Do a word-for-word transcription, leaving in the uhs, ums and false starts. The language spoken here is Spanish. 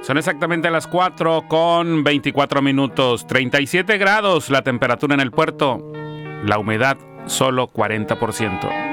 Son exactamente las cuatro con veinticuatro minutos, treinta y siete grados la temperatura en el puerto, la humedad solo cuarenta por ciento.